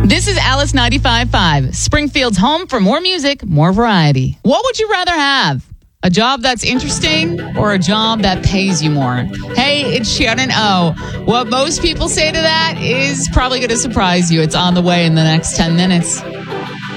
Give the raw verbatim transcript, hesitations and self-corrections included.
This is Alice ninety-five point five, Springfield's home for more music, more variety. What would you rather have? A job that's interesting or a job that pays you more? Hey, it's Shannon O. What most people say to that is probably going to surprise you. It's on the way in the next ten minutes.